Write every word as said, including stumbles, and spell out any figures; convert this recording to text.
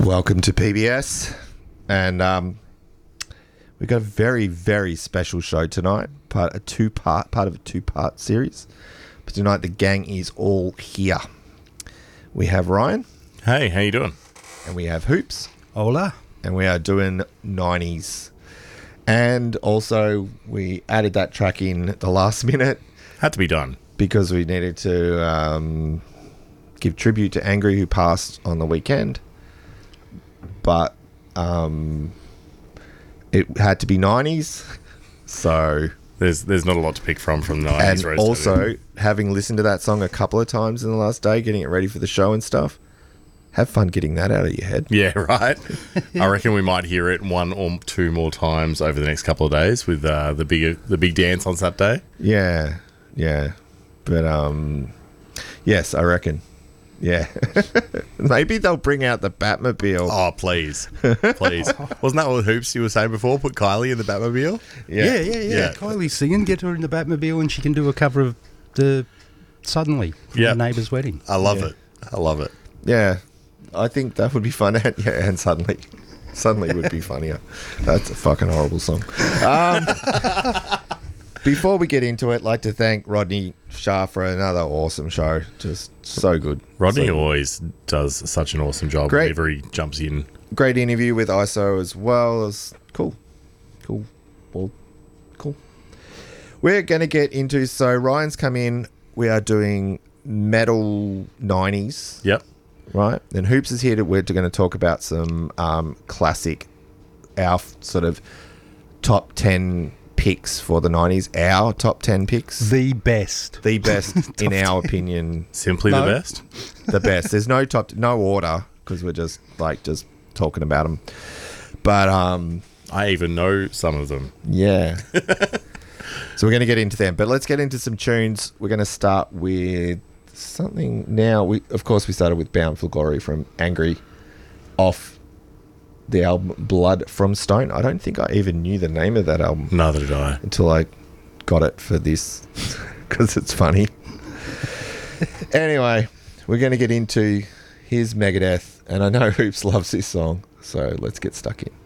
Welcome to P B S, and um, we've got a very, very special show tonight. Part a two-part, part of a two-part series. But tonight, the gang is all here. We have Ryan. Hey, how you doing? And we have Hoops. Hola. And we are doing nineties. And also, we added that track in at the last minute Had to be done. because we needed to um, give tribute to Angry, who passed on the weekend. But um, it had to be nineties. So... There's there's not a lot to pick from from the nineties. And also, having listened to that song a couple of times in the last day, getting it ready for the show and stuff, have fun getting that out of your head. Yeah, right. I reckon we might hear it one or two more times over the next couple of days with uh, the big the big dance on Saturday. Yeah, yeah. But, um, yes, I reckon. Yeah. Maybe they'll bring out the Batmobile. Oh, please. Please. Wasn't that what Hoops you were saying before? Put Kylie in the Batmobile? Yeah, yeah, yeah. yeah. Yeah. Kylie singing, get her in the Batmobile, and she can do a cover of the Suddenly from Yeah. the neighbour's wedding. I love Yeah. it. I love it. Yeah. I think that would be fun. And, yeah, and suddenly... Suddenly would be funnier. That's a fucking horrible song. Um, before we get into it, I'd like to thank Rodney Shah for another awesome show. Just so good. Rodney So, always does such an awesome job Great. whenever he jumps in. great interview with I S O as well. It was cool. Cool. Well, cool. We're going to get into... So Ryan's come in. We are doing metal nineties. Yep. Right? And Hoops is here. To, we're going to talk about some um, classic, our f- sort of top ten picks for the nineties. Our top ten picks. The best. The best, in our opinion. Simply No. the best. The best. There's no top, no order, because we're just like just talking about them. But um, I even know some of them. yeah. So we're going to get into them, but let's get into some tunes. We're going to start with something now. We, of course, we started with Bound for Glory from Angry, off the album Blood from Stone. I don't think I even knew the name of that album Neither did I. until I got it for this, because it's funny. Anyway, we're going to get into his Megadeth, and I know Hoops loves this song, so let's get stuck in.